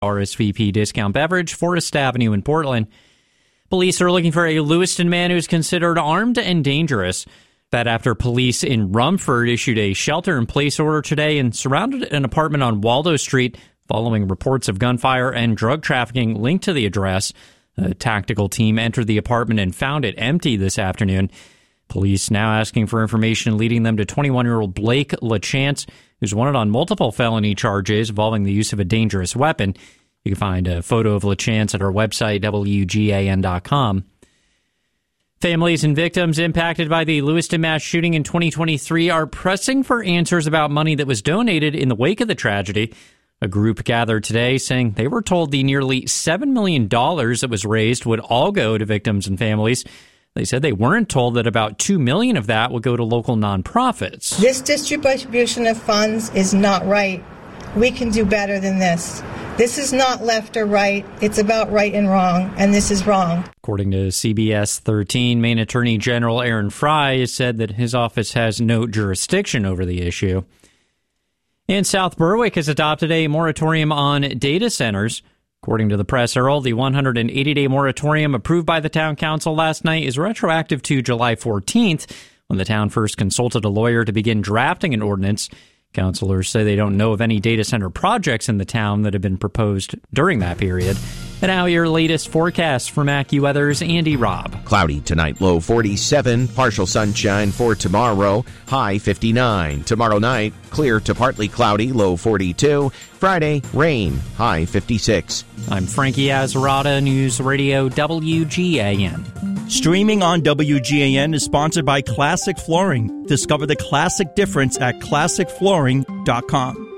RSVP discount beverage, Forest Avenue in Portland. Police are looking for a Lewiston man who's considered armed and dangerous. That after police in Rumford issued a shelter-in-place order today and surrounded an apartment on Waldo Street following reports of gunfire and drug trafficking linked to the address. A tactical team entered the apartment and found it empty this afternoon. Police now asking for information leading them to 21-year-old Blake LaChance, who's wanted on multiple felony charges involving the use of a dangerous weapon. You can find a photo of LaChance at our website, WGAN.com. Families and victims impacted by the Lewiston mass shooting in 2023 are pressing for answers about money that was donated in the wake of the tragedy. A group gathered today saying they were told the nearly $7 million that was raised would all go to victims and families. They said they weren't told that about $2 million of that would go to local nonprofits. This distribution of funds is not right. We can do better than this. This is not left or right. It's about right and wrong, and this is wrong. According to CBS 13, Maine Attorney General Aaron Fry has said that his office has no jurisdiction over the issue. And South Berwick has adopted a moratorium on data centers. According to the Press-Herald, the 180-day moratorium approved by the town council last night is retroactive to July 14th, when the town first consulted a lawyer to begin drafting an ordinance. Councilors say they don't know of any data center projects in the town that have been proposed during that period. And now your latest forecast from AccuWeather's Andy Robb. Cloudy tonight, low 47. Partial sunshine for tomorrow, high 59. Tomorrow night, clear to partly cloudy, low 42. Friday, rain, high 56. I'm Frankie Azarada, News Radio WGAN. Streaming on WGAN is sponsored by Classic Flooring. Discover the classic difference at classicflooring.com.